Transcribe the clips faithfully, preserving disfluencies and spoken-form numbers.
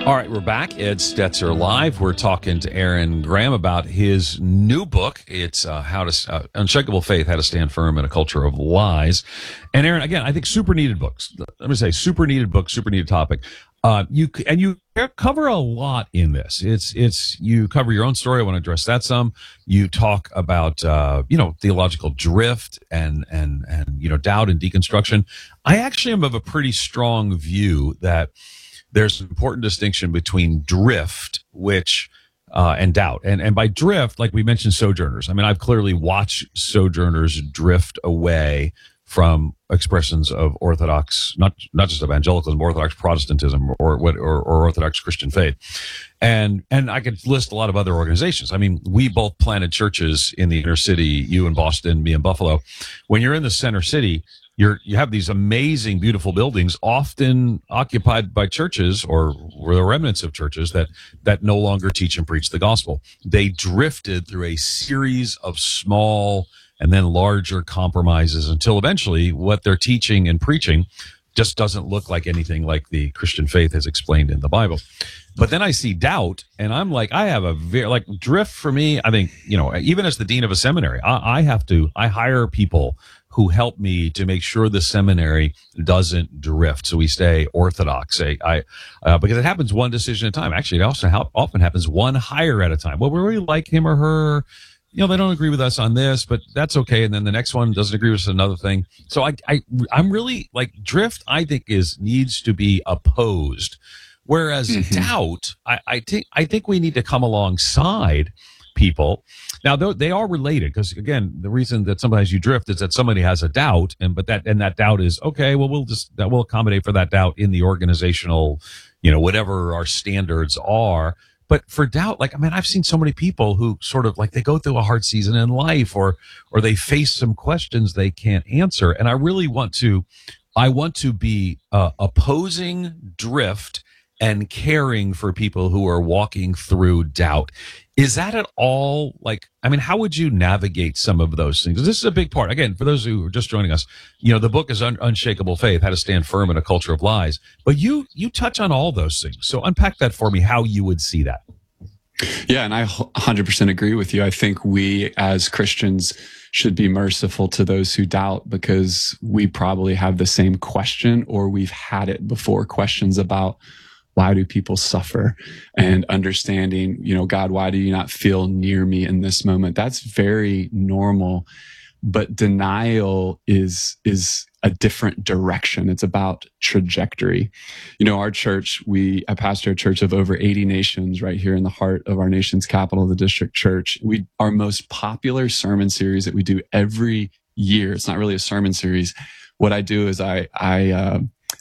All right, we're back. Ed Stetzer Live. We're talking to Aaron Graham about his new book. It's uh, how to uh, Unshakable Faith: How to Stand Firm in a Culture of Lies. And Aaron, again, I think super needed books. Let me say, super needed book, super needed topic. Uh, you and you cover a lot in this. It's it's you cover your own story. I want to address that some. You talk about uh, you know theological drift and and and you know doubt and deconstruction. I actually am of a pretty strong view that there's an important distinction between drift, which uh, and doubt, and and by drift, like we mentioned, sojourners. I mean, I've clearly watched sojourners drift away from expressions of Orthodox, not not just evangelicalism, Orthodox Protestantism, or what, or, or Orthodox Christian faith, and and I could list a lot of other organizations. I mean, we both planted churches in the inner city. You in Boston, me in Buffalo. When you're in the center city, You're, you have these amazing, beautiful buildings, often occupied by churches or the remnants of churches that, that no longer teach and preach the gospel. They drifted through a series of small and then larger compromises until eventually what they're teaching and preaching just doesn't look like anything like the Christian faith as explained in the Bible. But then I see doubt, and I'm like, I have a very, like, drift for me. I think, you know, even as the dean of a seminary, I, I have to, I hire people who help me to make sure the seminary doesn't drift, so we stay orthodox. I, I uh, because it happens one decision at a time. Actually, it also help, often happens one hire at a time. Well, we really like him or her. You know, they don't agree with us on this, but that's okay. And then the next one doesn't agree with us on another thing. So I, I, I'm really like drift. I think is needs to be opposed, whereas mm-hmm. doubt, I, I think, I think we need to come alongside people. Now, they are related because, again, the reason that sometimes you drift is that somebody has a doubt, and but that and that doubt is okay. Well, we'll just that will accommodate for that doubt in the organizational, you know, whatever our standards are. But for doubt, like I mean, I've seen so many people who sort of like they go through a hard season in life, or or they face some questions they can't answer, and I really want to, I want to be uh, opposing drift and caring for people who are walking through doubt. Is that at all like, I mean, how would you navigate some of those things? This is a big part. Again, for those who are just joining us, you know, the book is Un- Unshakable Faith: How to Stand Firm in a Culture of Lies. But you, you touch on all those things. So unpack that for me, how you would see that. Yeah, and I one hundred percent agree with you. I think we as Christians should be merciful to those who doubt because we probably have the same question or we've had it before, questions about why do people suffer, and understanding, you know, God, why do you not feel near me in this moment? That's very normal. But denial is, is a different direction. It's about trajectory. You know, our church, we, I pastor a church of over eighty nations right here in the heart of our nation's capital, the District Church. We, our most popular sermon series that we do every year, it's not really a sermon series. What I do is I, I, uh,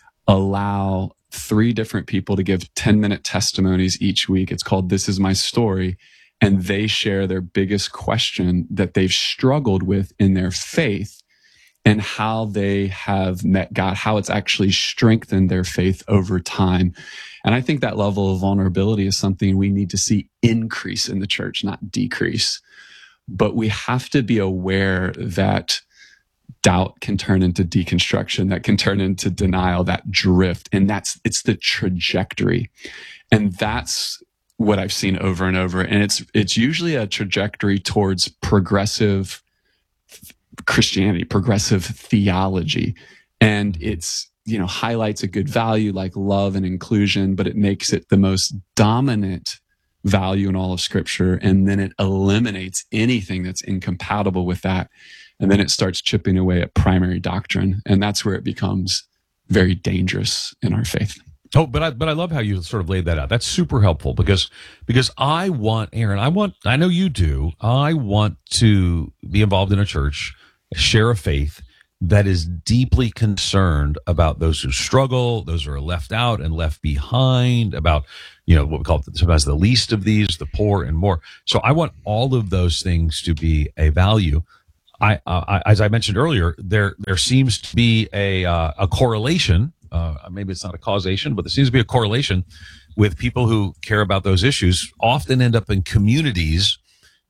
allow three different people to give ten minute testimonies each week. It's called This Is My Story. And they share their biggest question that they've struggled with in their faith and how they have met God, how it's actually strengthened their faith over time. And I think that level of vulnerability is something we need to see increase in the church, not decrease. But we have to be aware that doubt can turn into deconstruction, that can turn into denial, that drift. And that's, it's the trajectory. And that's what I've seen over and over. And it's, it's usually a trajectory towards progressive Christianity, progressive theology. And it's, you know, highlights a good value like love and inclusion, but it makes it the most dominant value in all of Scripture. And then it eliminates anything that's incompatible with that. And then it starts chipping away at primary doctrine. And that's where it becomes very dangerous in our faith. Oh, but I but I love how you sort of laid that out. That's super helpful because because I want, Aaron, I want, I know you do, I want to be involved in a church, share a faith that is deeply concerned about those who struggle, those who are left out and left behind, about, you know, what we call it sometimes the least of these, the poor and more. So I want all of those things to be a value. I, uh, I, as I mentioned earlier, there there seems to be a uh, a correlation. Uh, maybe it's not a causation, but there seems to be a correlation with people who care about those issues. Often end up in communities that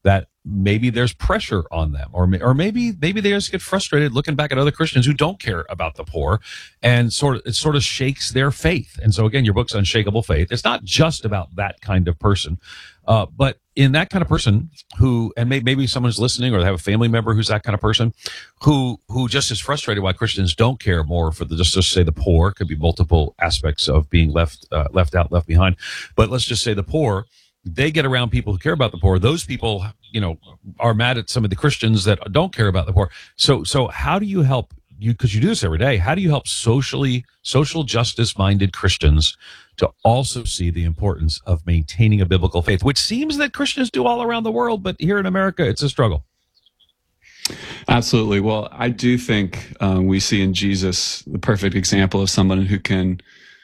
maybe there's pressure on them, or or maybe maybe they just get frustrated looking back at other Christians who don't care about the poor, and sort of it sort of shakes their faith. And so again, your book's Unshakable Faith. It's not just about that kind of person, uh, but in that kind of person who, and may, maybe someone's listening, or they have a family member who's that kind of person, who who just is frustrated why Christians don't care more for the, just just say the poor. Could be multiple aspects of being left uh, left out, left behind, but let's just say the poor. They get around people who care about the poor. Those people, you know, are mad at some of the Christians that don't care about the poor. So, so how do you help you? Because you do this every day. How do you help socially, social justice-minded Christians to also see the importance of maintaining a biblical faith, which seems that Christians do all around the world, but here in America, it's a struggle. Absolutely. Well, I do think um, we see in Jesus the perfect example of someone who can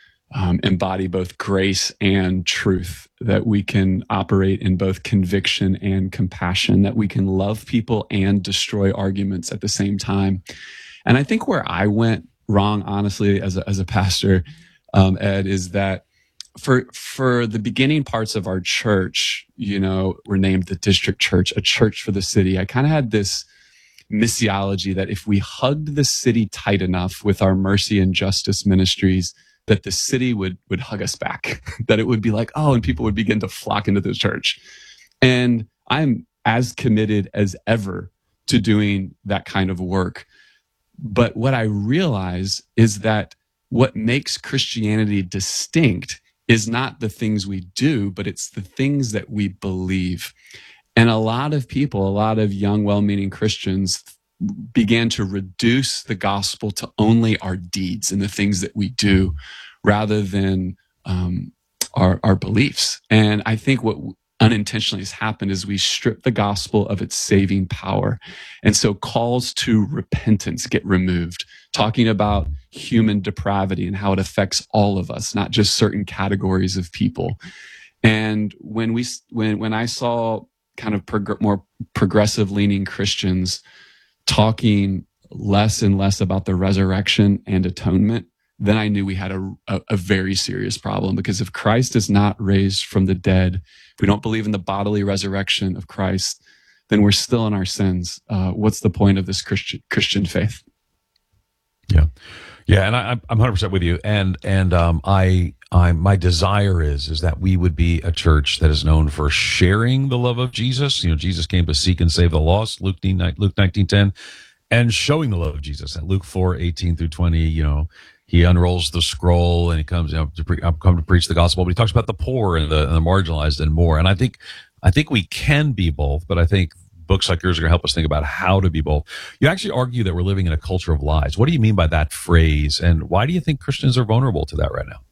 Um, embody both grace and truth, that we can operate in both conviction and compassion, that we can love people and destroy arguments at the same time. And I think where I went wrong, honestly, as a, as a pastor, um, Ed, is that for for the beginning parts of our church, you know, we're named the district church, a church for the city. I kind of had this missiology that if we hugged the city tight enough with our mercy and justice ministries, that the city would would hug us back, that it would be like, oh, and people would begin to flock into the church. And I'm as committed as ever to doing that kind of work. But what I realize is that what makes Christianity distinct is not the things we do, but it's the things that we believe. And a lot of people, a lot of young, well-meaning Christians began to reduce the gospel to only our deeds and the things that we do, rather than um, our, our beliefs. And I think what unintentionally has happened is we strip the gospel of its saving power. And so calls to repentance get removed, talking about human depravity and how it affects all of us, not just certain categories of people. And when we, when, when I saw kind of prog- more progressive leaning Christians talking less and less about the resurrection and atonement, then I knew we had a, a, a very serious problem. Because if Christ is not raised from the dead, if we don't believe in the bodily resurrection of Christ, then we're still in our sins. Uh, what's the point of this Christian Christian faith? Yeah, yeah, and I, I'm one hundred percent with you. And and um, I, I, my desire is is that we would be a church that is known for sharing the love of Jesus. You know, Jesus came to seek and save the lost. Luke nineteen ten, and showing the love of Jesus at Luke four eighteen through twenty. You know, he unrolls the scroll and he comes, you know, to pre- come to preach the gospel. But he talks about the poor and the, and the marginalized and more. And I think I think we can be both, but I think books like yours are going to help us think about how to be both. You actually argue that we're living in a culture of lies. What do you mean by that phrase? And why do you think Christians are vulnerable to that right now?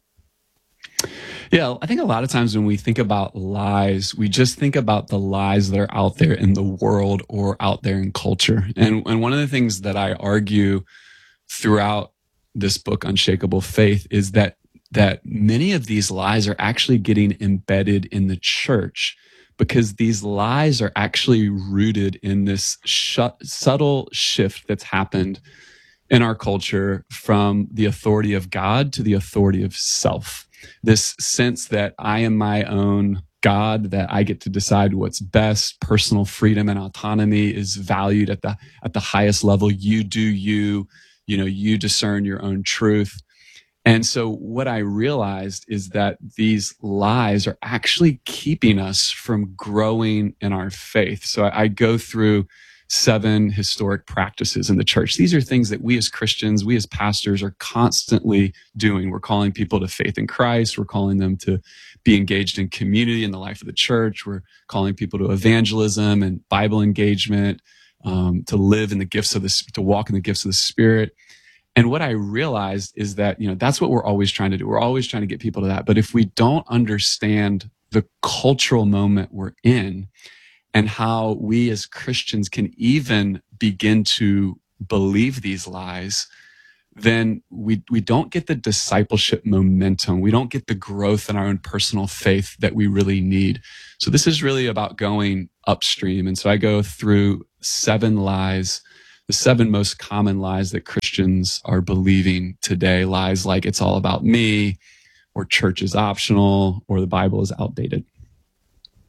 Yeah, I think a lot of times when we think about lies, we just think about the lies that are out there in the world or out there in culture. And, and one of the things that I argue throughout this book, Unshakable Faith, is that that many of these lies are actually getting embedded in the church, because these lies are actually rooted in this sh- subtle shift that's happened in our culture from the authority of God to the authority of self. This sense that I am my own God, that I get to decide what's best, personal freedom and autonomy is valued at the at the highest level. You do you, you know, you discern your own truth. And so what I realized is that these lies are actually keeping us from growing in our faith. So I, I go through seven historic practices in the church. These are things that we as Christians, we as pastors are constantly doing. We're calling people to faith in Christ. We're calling them to be engaged in community in the life of the church. We're calling people to evangelism and Bible engagement, um, to live in the gifts of the, to walk in the gifts of the Spirit. And what I realized is that, you know, that's what we're always trying to do. We're always trying to get people to that. But if we don't understand the cultural moment we're in and how we as Christians can even begin to believe these lies, then we we don't get the discipleship momentum. We don't get the growth in our own personal faith that we really need. So this is really about going upstream. And so I go through seven lies, the seven most common lies that Christians are believing today. Lies like it's all about me, or church is optional, or the Bible is outdated.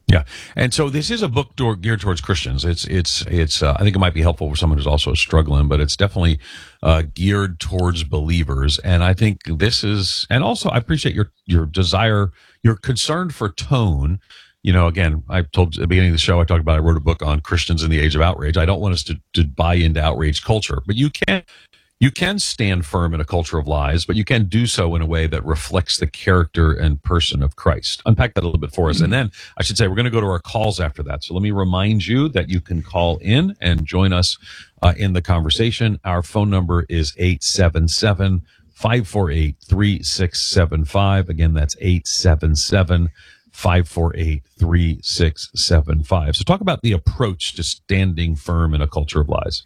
Yeah, and so this is a book door, geared towards Christians. It's it's it's. Uh, I think it might be helpful for someone who's also struggling, but it's definitely uh, geared towards believers. And I think this is, and also I appreciate your your desire, your concern for tone. You know, again, I told at the beginning of the show, I talked about I wrote a book on Christians in the age of outrage. I don't want us to to buy into outrage culture, but you can. You can stand firm in a culture of lies, but you can do so in a way that reflects the character and person of Christ. Unpack that a little bit for us. Mm-hmm. And then I should say we're going to go to our calls after that. So let me remind you that you can call in and join us uh, in the conversation. Our phone number is eight seven seven, five four eight, three six seven five. Again, that's eight seven seven, five four eight, three six seven five. So talk about the approach to standing firm in a culture of lies.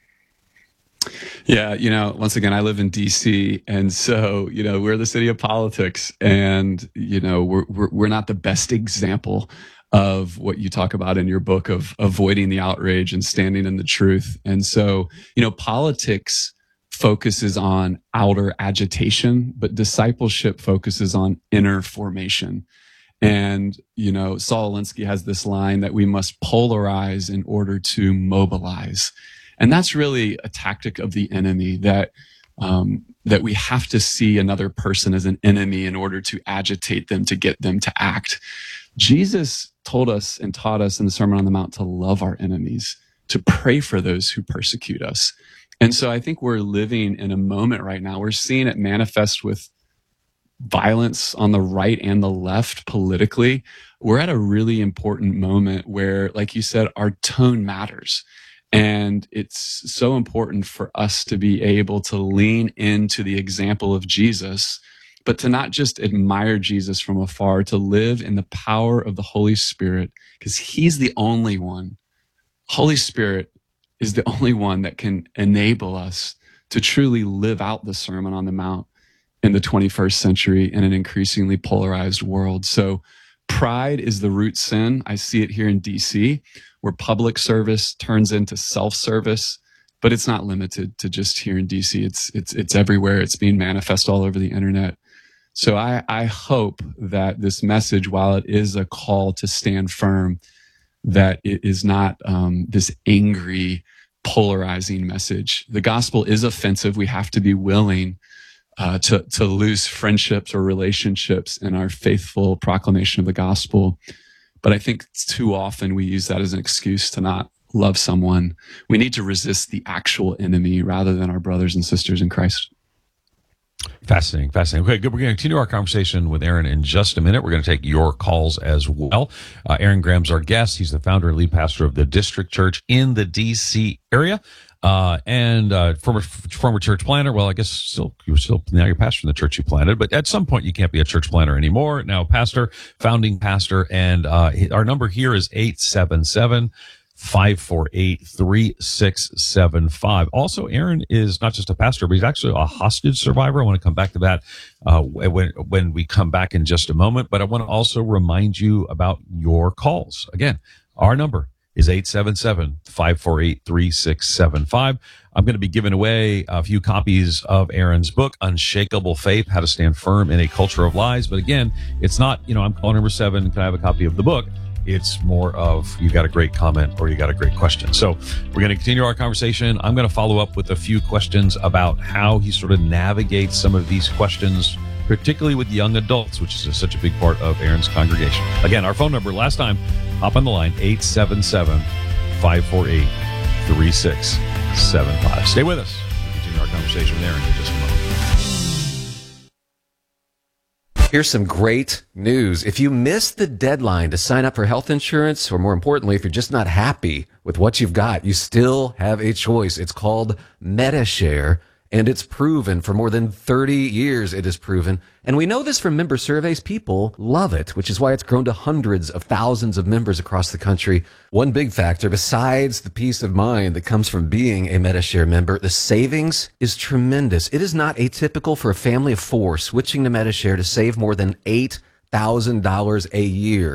Yeah, you know, once again, I live in D C, and so, you know, we're the city of politics, and, you know, we're, we're, we're not the best example of what you talk about in your book of avoiding the outrage and standing in the truth. And so, you know, politics focuses on outer agitation, but discipleship focuses on inner formation. And, you know, Saul Alinsky has this line that we must polarize in order to mobilize. And that's really a tactic of the enemy, that um, that we have to see another person as an enemy in order to agitate them, to get them to act. Jesus told us and taught us in the Sermon on the Mount to love our enemies, to pray for those who persecute us. And so I think we're living in a moment right now. We're seeing it manifest with violence on the right and the left politically. We're at a really important moment where, like you said, our tone matters. And it's so important for us to be able to lean into the example of Jesus, but to not just admire Jesus from afar, to live in the power of the Holy Spirit, because he's the only one. Holy Spirit is the only one that can enable us to truly live out the Sermon on the Mount in the twenty-first century in an increasingly polarized world. So pride is the root sin. I see it here in D C, where public service turns into self-service, but it's not limited to just here in D C. It's it's it's everywhere. It's being manifest all over the internet. So I, I hope that this message, while it is a call to stand firm, that it is not um, this angry, polarizing message. The gospel is offensive. We have to be willing uh, to to lose friendships or relationships in our faithful proclamation of the gospel. But I think too often we use that as an excuse to not love someone. We need to resist the actual enemy rather than our brothers and sisters in Christ. Fascinating, fascinating. Okay, good. We're going to continue our conversation with Aaron in just a minute. We're going to take your calls as well. Uh, Aaron Graham's our guest. He's the founder and lead pastor of the District Church in the D C area. Uh, and, uh, former, former church planter. Well, I guess still, you're still, now you're pastor in the church you planted, but at some point you can't be a church planter anymore. Now pastor, founding pastor. And, uh, our number here is eight seven seven, five four eight, three six seven five. Also, Aaron is not just a pastor, but he's actually a hostage survivor. I want to come back to that, uh, when, when we come back in just a moment. But I want to also remind you about your calls. Again, our number is eight seven seven, five four eight, three six seven five. I'm going to be giving away a few copies of Aaron's book, Unshakable Faith, How to Stand Firm in a Culture of Lies. But again, it's not, you know, I'm calling number seven, can I have a copy of the book? It's more of, you got a great comment or you got a great question. So we're going to continue our conversation. I'm going to follow up with a few questions about how he sort of navigates some of these questions, particularly with young adults, which is such a big part of Aaron's congregation. Again, our phone number last time, hop on the line, eight seven seven, five four eight, three six seven five. Stay with us. We'll continue our conversation with Aaron in just a moment. Here's some great news. If you missed the deadline to sign up for health insurance, or more importantly, if you're just not happy with what you've got, you still have a choice. It's called Medi-Share, and it's proven for more than thirty years. It is proven. And we know this from member surveys. People love it, which is why it's grown to hundreds of thousands of members across the country. One big factor, besides the peace of mind that comes from being a Medi-Share member, the savings is tremendous. It is not atypical for a family of four switching to Medi-Share to save more than eight thousand dollars a year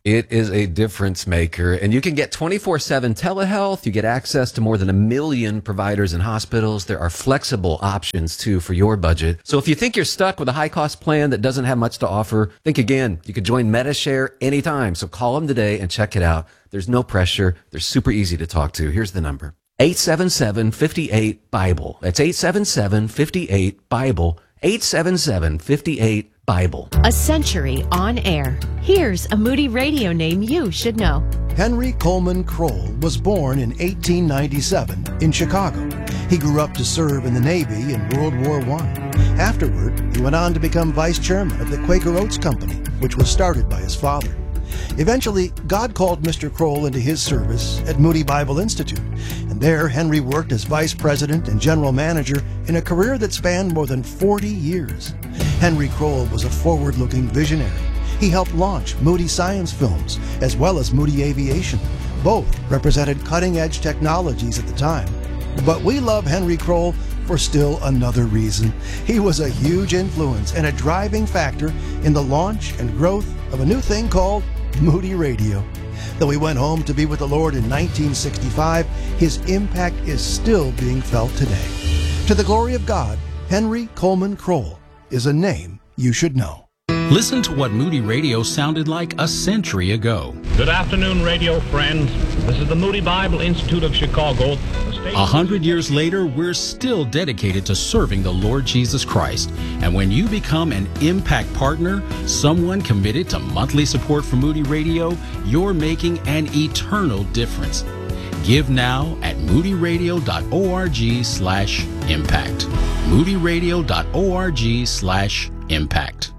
It is a difference maker, and you can get twenty-four seven telehealth. You get access to more than a million providers and hospitals. There are flexible options, too, for your budget. So if you think you're stuck with a high-cost plan that doesn't have much to offer, think again. You can join Metashare anytime, so call them today and check it out. There's no pressure. They're super easy to talk to. Here's the number. eight seven seven, five eight, BIBLE. That's eight seven seven, five eight, BIBLE. eight seven seven, five eight, BIBLE. A century on air. Here's a Moody Radio name you should know. Henry Coleman Kroll was born in eighteen ninety-seven in Chicago. He grew up to serve in the Navy in World War One. Afterward, he went on to become vice chairman of the Quaker Oats Company, which was started by his father. Eventually, God called Mister Kroll into his service at Moody Bible Institute, and there Henry worked as vice president and general manager in a career that spanned more than forty years. Henry Kroll was a forward-looking visionary. He helped launch Moody Science Films, as well as Moody Aviation. Both represented cutting-edge technologies at the time. But we love Henry Kroll for still another reason. He was a huge influence and a driving factor in the launch and growth of a new thing called Moody Radio. Though he went home to be with the Lord in nineteen sixty-five, his impact is still being felt today. To the glory of God, Henry Coleman Kroll is a name you should know. Listen to what Moody Radio sounded like a century ago. Good afternoon, radio friends. This is the Moody Bible Institute of Chicago. A hundred years later, we're still dedicated to serving the Lord Jesus Christ. And when you become an impact partner, someone committed to monthly support for Moody Radio, you're making an eternal difference. Give now at moodyradio.org slash impact. moodyradio.org slash impact.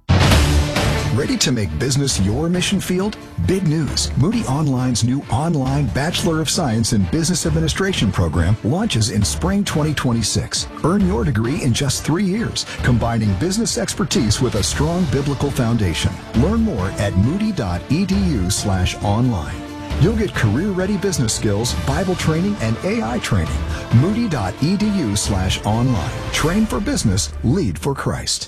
Ready to make business your mission field? Big news. Moody Online's new online Bachelor of Science in Business Administration program launches in spring twenty twenty-six. Earn your degree in just three years, combining business expertise with a strong biblical foundation. Learn more at moody.edu slash online. You'll get career-ready business skills, Bible training, and A I training. Moody.edu slash online. Train for business, lead for Christ.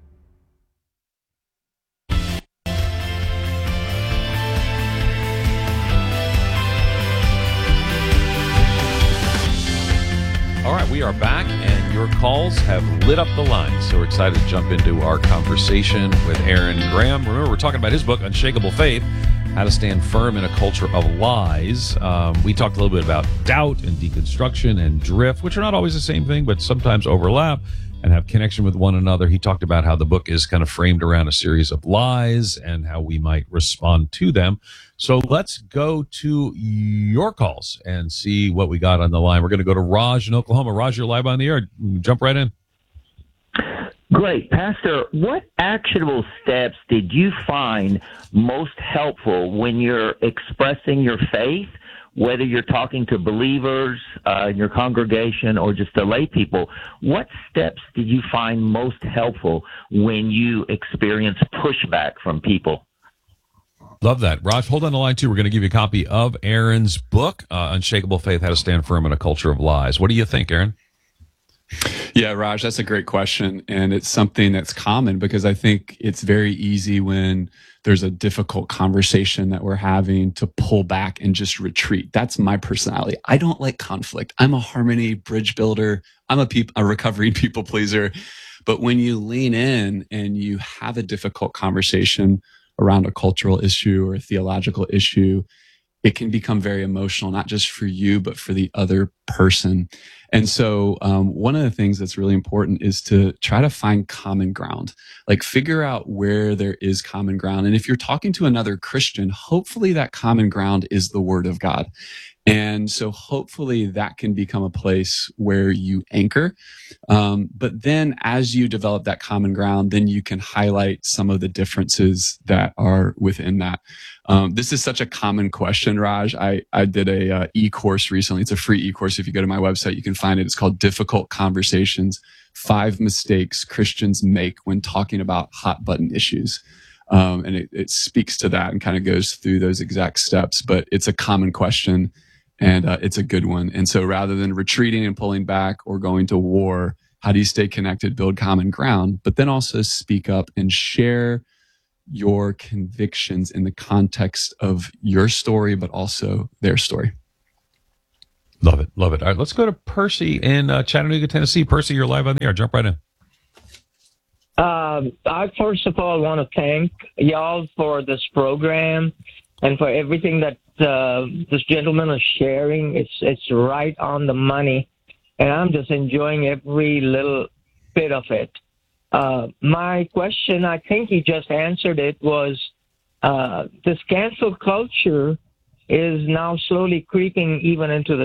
All right, we are back, and your calls have lit up the line. So we're excited to jump into our conversation with Aaron Graham. Remember, we're talking about his book, Unshakable Faith, How to Stand Firm in a Culture of Lies. Um, we talked a little bit about doubt and deconstruction and drift, which are not always the same thing, but sometimes overlap and have connection with one another. He talked about how the book is kind of framed around a series of lies and how we might respond to them. So let's go to your calls and see what we got on the line. We're going to go to Raj in Oklahoma. Raj, you're live on the air. Jump right in. Great. Pastor, what actionable steps did you find most helpful when you're expressing your faith, whether you're talking to believers uh, in your congregation or just to lay people? What steps did you find most helpful when you experience pushback from people? Love that. Raj, hold on the line, too. We're going to give you a copy of Aaron's book, uh, Unshakable Faith, How to Stand Firm in a Culture of Lies. What do you think, Aaron? Yeah, Raj, that's a great question. And it's something that's common because I think it's very easy when there's a difficult conversation that we're having to pull back and just retreat. That's my personality. I don't like conflict. I'm a harmony bridge builder. I'm a, peop- a recovering people pleaser. But when you lean in and you have a difficult conversation around a cultural issue or a theological issue, it can become very emotional, not just for you, but for the other person. And so um, one of the things that's really important is to try to find common ground, like figure out where there is common ground. And if you're talking to another Christian, hopefully that common ground is the Word of God. And so hopefully that can become a place where you anchor. Um, but then as you develop that common ground, then you can highlight some of the differences that are within that. Um, this is such a common question, Raj. I, I did a uh, e-course recently. It's a free e-course. If you go to my website, you can find it. It's called Difficult Conversations, Five Mistakes Christians Make When Talking About Hot Button Issues. Um, and it, it speaks to that and kind of goes through those exact steps. But it's a common question. And uh, it's a good one. And so rather than retreating and pulling back or going to war, how do you stay connected, build common ground, but then also speak up and share your convictions in the context of your story, but also their story. Love it. Love it. All right, let's go to Percy in uh, Chattanooga, Tennessee. Percy, you're live on the air. Jump right in. Um, I first of all want to thank y'all for this program and for everything that uh, this gentleman is sharing. It's it's right on the money, and I'm just enjoying every little bit of it. Uh, my question, I think he just answered it, was uh, this cancel culture is now slowly creeping even into the